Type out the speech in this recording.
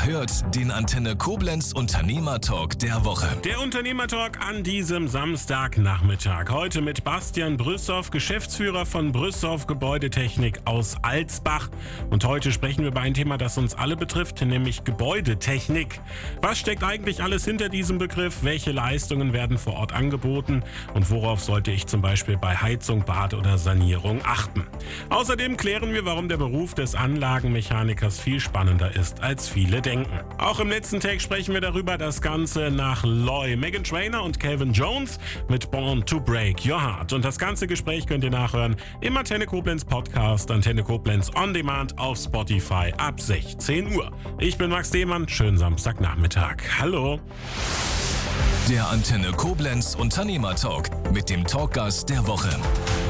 hört den Antenne Koblenz Unternehmertalk der Woche. Der Unternehmertalk an diesem Samstagnachmittag. Heute mit Bastian Brüssow, Geschäftsführer von Brüssow Gebäudetechnik aus Alsbach. Und heute sprechen wir über ein Thema, das uns alle betrifft, nämlich Gebäudetechnik. Was steckt eigentlich alles hinter diesem Begriff? Welche Leistungen werden vor Ort angeboten? Und worauf sollte ich zum Beispiel bei Heizung, Bad oder Sanierung achten? Außerdem klären wir, warum der Beruf des Anlagenmechanikers viel spannender ist, als viele denken. Auch im letzten Tag sprechen wir darüber, das Ganze nach Loy, Meghan Trainor und Calvin Jones mit Born to Break Your Heart. Und das ganze Gespräch könnt ihr nachhören im Antenne Koblenz Podcast, Antenne Koblenz On Demand auf Spotify ab 16 Uhr. Ich bin Max Demann, schönen Samstagnachmittag. Hallo! Der Antenne Koblenz Unternehmertalk mit dem Talkgast der Woche.